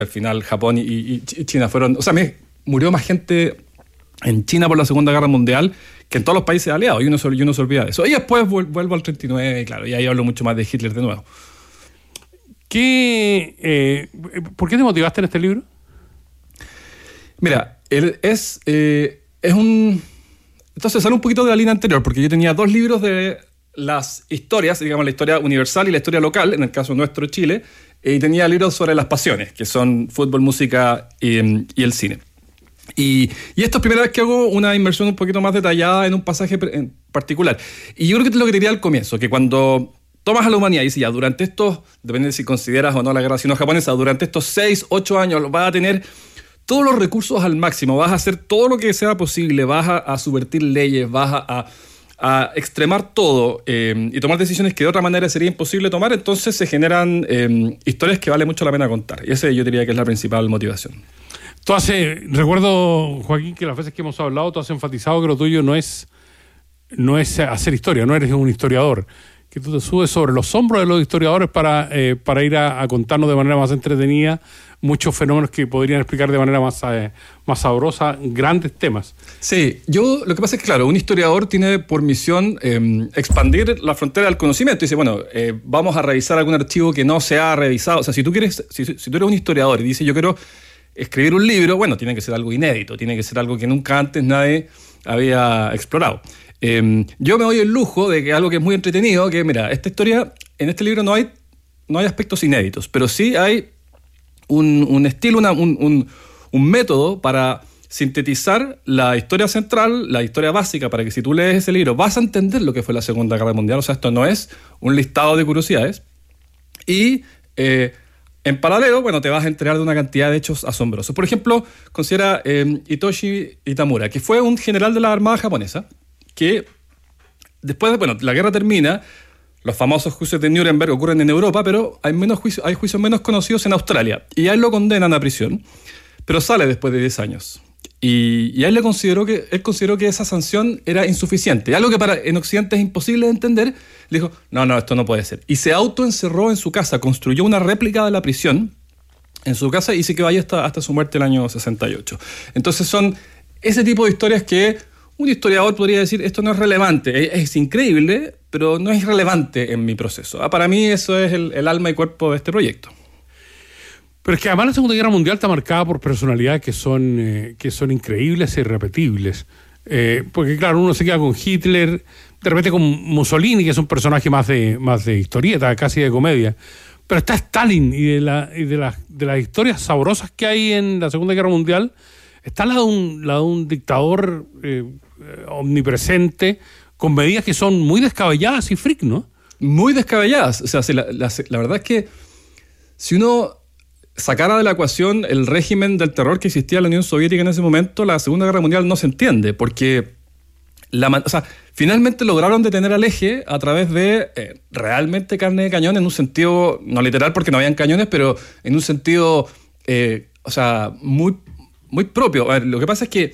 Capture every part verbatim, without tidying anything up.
Al final Japón y, y, y China fueron... O sea, me, murió más gente en China por la Segunda Guerra Mundial que en todos los países aliados, y uno, y uno se olvida de eso. Y después vuelvo al treinta y nueve, y claro, y ahí hablo mucho más de Hitler de nuevo. ¿Qué, eh, ¿Por qué te motivaste en este libro? Mira, él es, eh, es un... Entonces sale un poquito de la línea anterior, porque yo tenía dos libros de las historias, digamos, la historia universal y la historia local, en el caso nuestro, Chile, y tenía libros sobre las pasiones, que son fútbol, música y, y el cine. Y, y esto es la primera vez que hago una inmersión un poquito más detallada en un pasaje en particular. Y yo creo que es lo que te diría al comienzo, que cuando tomas a la humanidad y dices, ya, durante estos, depende de si consideras o no la guerra sino-japonesa, durante estos seis, ocho años vas a tener todos los recursos al máximo, vas a hacer todo lo que sea posible, vas a, a subvertir leyes, vas a, a, a extremar todo eh, y tomar decisiones que de otra manera sería imposible tomar, entonces se generan eh, historias que vale mucho la pena contar. Y ese yo diría que es la principal motivación. Tú hace, recuerdo, Joaquín, que las veces que hemos hablado, tú has enfatizado que lo tuyo no es, no es hacer historia, no eres un historiador, que tú te subes sobre los hombros de los historiadores para, eh, para ir a, a contarnos de manera más entretenida muchos fenómenos que podrían explicar de manera más, eh, más sabrosa grandes temas. Sí, yo lo que pasa es que, claro, un historiador tiene por misión eh, expandir la frontera del conocimiento. Y dice, bueno, eh, vamos a revisar algún archivo que no se ha revisado. O sea, si tú quieres, si, si tú eres un historiador y dices, yo quiero escribir un libro, bueno, tiene que ser algo inédito, tiene que ser algo que nunca antes nadie había explorado. Eh, yo me doy el lujo de que algo que es muy entretenido, que mira, esta historia, en este libro no hay, no hay aspectos inéditos, pero sí hay un, un estilo, una, un, un, un método para sintetizar la historia central, la historia básica, para que si tú lees ese libro vas a entender lo que fue la Segunda Guerra Mundial. O sea, esto no es un listado de curiosidades. Y eh, en paralelo, bueno, te vas a enterar de una cantidad de hechos asombrosos. Por ejemplo, considera eh, Hitoshi Itamura, que fue un general de la Armada japonesa, que después de, bueno, la guerra termina, los famosos juicios de Nuremberg ocurren en Europa, pero hay, menos juicios, hay juicios menos conocidos en Australia. Y a él lo condenan a prisión, pero sale después de diez años. Y, y a él le consideró que, él consideró que esa sanción era insuficiente. Algo que para, en Occidente es imposible de entender. Le dijo, no, no, esto no puede ser. Y se autoencerró en su casa, construyó una réplica de la prisión en su casa y se quedó ahí hasta, hasta su muerte el año sesenta y ocho. Entonces son ese tipo de historias que un historiador podría decir, esto no es relevante, es, es increíble, pero no es relevante en mi proceso. Ah, para mí eso es el, el alma y cuerpo de este proyecto. Pero es que además la Segunda Guerra Mundial está marcada por personalidades que son, eh, que son increíbles e irrepetibles. Eh, porque claro, uno se queda con Hitler, de repente con Mussolini, que es un personaje más de, más de historieta, casi de comedia. Pero está Stalin, y de, la, y de, la, de las historias sabrosas que hay en la Segunda Guerra Mundial, está la de un, la de un dictador eh, omnipresente, con medidas que son muy descabelladas y freak, ¿no? Muy descabelladas. O sea, la, la, la verdad es que si uno sacara de la ecuación el régimen del terror que existía en la Unión Soviética en ese momento, la Segunda Guerra Mundial no se entiende, porque la, o sea, finalmente lograron detener al eje a través de eh, realmente carne de cañón, en un sentido, no literal porque no habían cañones, pero en un sentido, eh, o sea, muy, muy propio. A ver, lo que pasa es que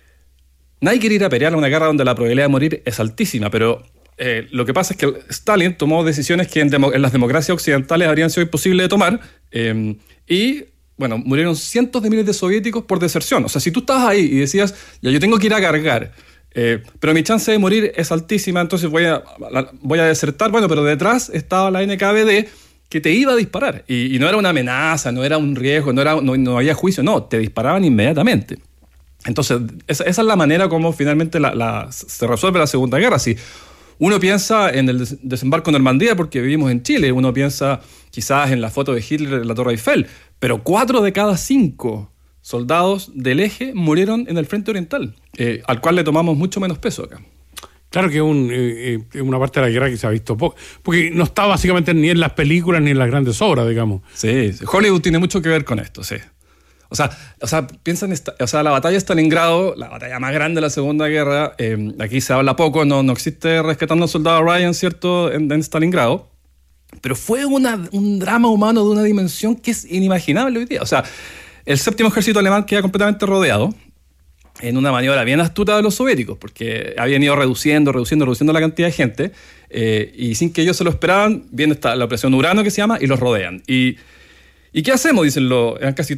nadie quiere ir a pelear a una guerra donde la probabilidad de morir es altísima, pero eh, lo que pasa es que Stalin tomó decisiones que en, demo, en las democracias occidentales habrían sido imposibles de tomar, eh, y, bueno, murieron cientos de miles de soviéticos por deserción. O sea, si tú estabas ahí y decías, ya, yo tengo que ir a cargar, eh, pero mi chance de morir es altísima, entonces voy a, voy a desertar, bueno, pero detrás estaba la N K V D que te iba a disparar. Y, y no era una amenaza, no era un riesgo, no, era, no, no había juicio, no, te disparaban inmediatamente. Entonces, esa, esa es la manera como finalmente la, la, se resuelve la Segunda Guerra. Si uno piensa en el desembarco en Normandía porque vivimos en Chile, uno piensa quizás en la foto de Hitler en la Torre Eiffel, pero cuatro de cada cinco soldados del eje murieron en el frente oriental, eh, al cual le tomamos mucho menos peso acá. Claro que es un, eh, eh, una parte de la guerra que se ha visto poco, porque no está básicamente ni en las películas ni en las grandes obras, digamos. Sí, Hollywood tiene mucho que ver con esto, sí. O sea, o sea, piensa en esta, o sea, la batalla de Stalingrado, la batalla más grande de la Segunda Guerra, eh, aquí se habla poco, no, no existe Rescatando al Soldado Ryan, ¿cierto?, en, en Stalingrado, pero fue una, un drama humano de una dimensión que es inimaginable hoy día. O sea, el séptimo ejército alemán queda completamente rodeado en una maniobra bien astuta de los soviéticos, porque habían ido reduciendo, reduciendo, reduciendo la cantidad de gente, eh, y sin que ellos se lo esperaban, viene esta, la operación Urano que se llama, y los rodean. Y ¿Y qué hacemos? Dicen los, eran casi